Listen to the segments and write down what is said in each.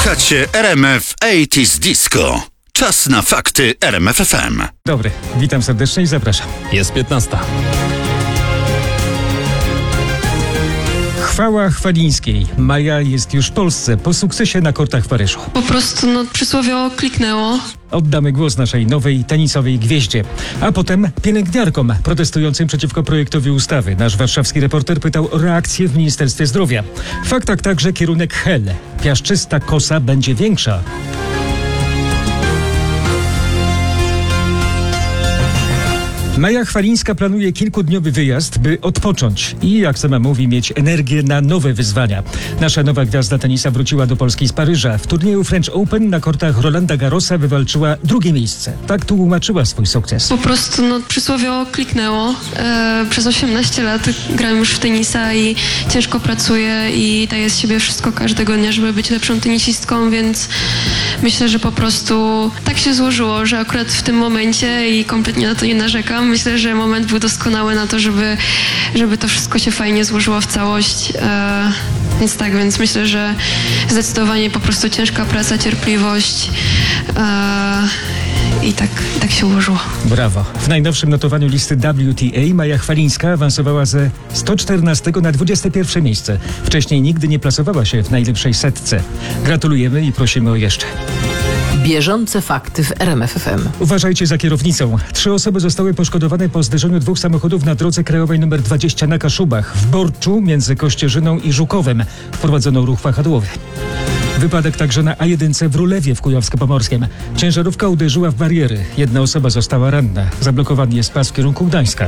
Słuchacie RMF 80s Disco. Czas na fakty RMF FM. Dobry, witam serdecznie i zapraszam. Jest 15. Chwała Chwalińskiej. Maja jest już w Polsce po sukcesie na kortach w Paryżu. Po prostu przysłowiowo kliknęło. Oddamy głos naszej nowej tenisowej gwieździe. A potem pielęgniarkom protestującym przeciwko projektowi ustawy. Nasz warszawski reporter pytał o reakcję w Ministerstwie Zdrowia. W faktach także kierunek Hel. Piaszczysta kosa będzie większa. Maja Chwalińska planuje kilkudniowy wyjazd, by odpocząć i, jak sama mówi, mieć energię na nowe wyzwania. Nasza nowa gwiazda tenisa wróciła do Polski z Paryża. W turnieju French Open na kortach Rolanda Garrosa wywalczyła drugie miejsce. Tak tłumaczyła swój sukces. Po prostu przysłowiowo kliknęło. Przez 18 lat gram już w tenisa i ciężko pracuję i daję z siebie wszystko każdego dnia, żeby być lepszą tenisistką, więc myślę, że po prostu tak się złożyło, że akurat w tym momencie i kompletnie na to nie narzekam. Myślę, że moment był doskonały na to, żeby to wszystko się fajnie złożyło w całość. Więc myślę, że zdecydowanie po prostu ciężka praca, cierpliwość i tak się ułożyło. Brawo. W najnowszym notowaniu listy WTA Maja Chwalińska awansowała ze 114 na 21 miejsce. Wcześniej nigdy nie plasowała się w najlepszej setce. Gratulujemy i prosimy o jeszcze. Bieżące fakty w RMF FM. Uważajcie za kierownicą. 3 osoby zostały poszkodowane po zderzeniu 2 samochodów na drodze krajowej nr 20 na Kaszubach. W Borczu między Kościerzyną i Żukowem wprowadzono ruch wahadłowy. Wypadek także na A1 w Rulewie w Kujawsko-Pomorskiem. Ciężarówka uderzyła w bariery. 1 osoba została ranna. Zablokowany jest pas w kierunku Gdańska.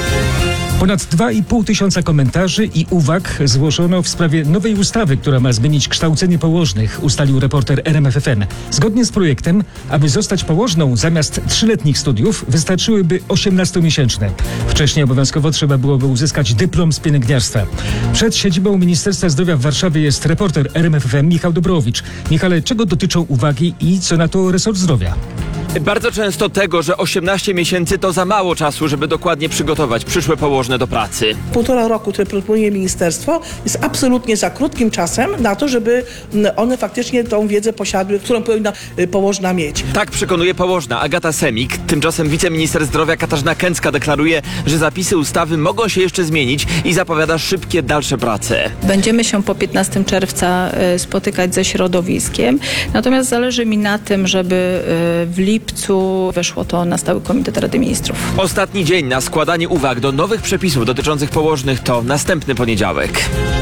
Ponad 2,5 tysiąca komentarzy i uwag zgłoszono w sprawie nowej ustawy, która ma zmienić kształcenie położnych, ustalił reporter RMF FM. Zgodnie z projektem, aby zostać położną, zamiast 3-letnich studiów wystarczyłyby 18-miesięczne. Wcześniej obowiązkowo trzeba byłoby uzyskać dyplom z pielęgniarstwa. Przed siedzibą Ministerstwa Zdrowia w Warszawie jest reporter RMF FM Michał Dobrowicz. Michale, czego dotyczą uwagi i co na to resort zdrowia? Bardzo często tego, że 18 miesięcy to za mało czasu, żeby dokładnie przygotować przyszłe położne do pracy. 1,5 roku, które proponuje ministerstwo, jest absolutnie za krótkim czasem na to, żeby one faktycznie tą wiedzę posiadły, którą powinna położna mieć. Tak przekonuje położna Agata Semik. Tymczasem wiceminister zdrowia Katarzyna Kęcka deklaruje, że zapisy ustawy mogą się jeszcze zmienić i zapowiada szybkie dalsze prace. Będziemy się po 15 czerwca spotykać ze środowiskiem, natomiast zależy mi na tym, żeby w lipcu weszło to na stały komitet Rady Ministrów. Ostatni dzień na składanie uwag do nowych przepisów dotyczących położnych to następny poniedziałek.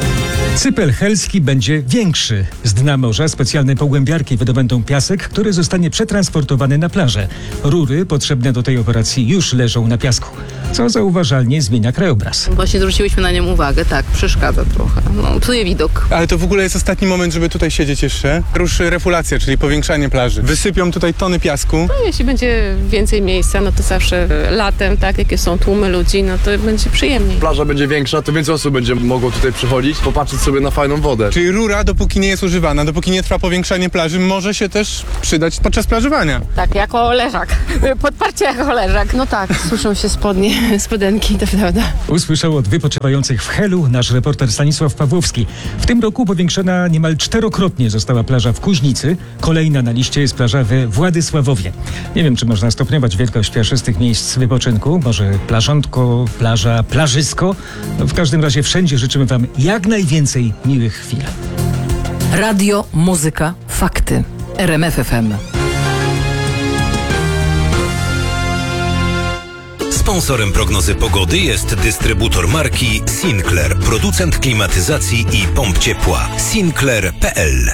Cypel helski będzie większy. Z dna morza specjalne pogłębiarki wydobędą piasek, który zostanie przetransportowany na plażę. Rury potrzebne do tej operacji już leżą na piasku, co zauważalnie zmienia krajobraz. Właśnie zwróciłyśmy na nią uwagę, tak, przeszkadza trochę. Psuje widok. Ale to w ogóle jest ostatni moment, żeby tutaj siedzieć jeszcze. Ruszy refulacja, czyli powiększanie plaży. Wysypią tutaj tony piasku. Jeśli będzie więcej miejsca, no to zawsze latem, tak, jakie są tłumy ludzi, no to będzie przyjemniej. Plaża będzie większa, to więcej osób będzie mogło tutaj przychodzić, popatrzeć sobie na fajną wodę. Czyli rura, dopóki nie jest używana, dopóki nie trwa powiększanie plaży, może się też przydać podczas plażowania. Tak, jako leżak. Podparcie jako leżak. No tak, suszą się spodnie, spodenki, to prawda. Usłyszał od wypoczywających w Helu nasz reporter Stanisław Pawłowski. W tym roku powiększona niemal 4-krotnie została plaża w Kuźnicy. Kolejna na liście jest plaża we Władysławowie. Nie wiem, czy można stopniować wielkość piaszczystych miejsc wypoczynku. Może plażątko, plaża, plażysko. No, w każdym razie wszędzie życzymy wam jak najwięcej miłych chwil. Radio, muzyka, fakty. RMF FM. Sponsorem prognozy pogody jest dystrybutor marki Sinclair, producent klimatyzacji i pomp ciepła. Sinclair.pl.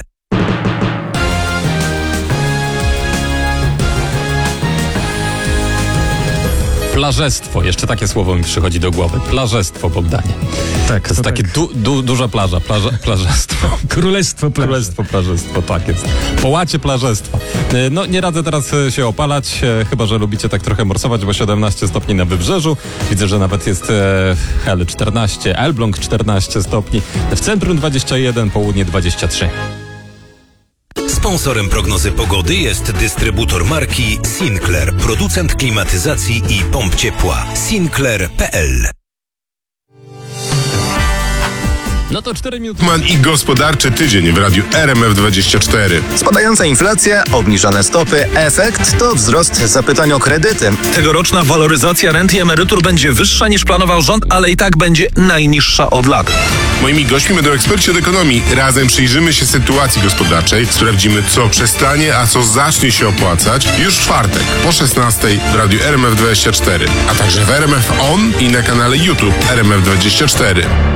Plażestwo. Jeszcze takie słowo mi przychodzi do głowy. Plażestwo, Bogdanie. Tak, to jest takie duża plaża. Królestwo. Królestwo plaży. Królestwo plażestwo, tak jest. Połacie plażestwa. No nie radzę teraz się opalać, chyba że lubicie tak trochę morsować, bo 17 stopni na wybrzeżu. Widzę, że nawet jest Hel 14, Elbląg 14 stopni. W centrum 21, południe 23. Sponsorem prognozy pogody jest dystrybutor marki Sinclair, producent klimatyzacji i pomp ciepła. Sinclair.pl. No to 4 minuty. I gospodarczy tydzień w radiu RMF24. Spadająca inflacja, obniżone stopy, efekt to wzrost zapytań o kredyty. Tegoroczna waloryzacja rent i emerytur będzie wyższa niż planował rząd, ale i tak będzie najniższa od lat. Moimi gośćmi będą eksperci od ekonomii. Razem przyjrzymy się sytuacji gospodarczej, sprawdzimy, co przestanie, a co zacznie się opłacać już w czwartek po 16 w radiu RMF24, a także w RMF On i na kanale YouTube RMF24.